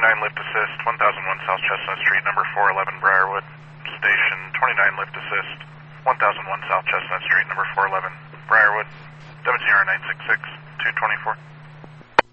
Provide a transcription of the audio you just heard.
lift assist, 1001 South Chestnut Street, number 411 Briarwood. Station 29 lift assist, 1001 South Chestnut Street, number 411 Briarwood. 70966, 224.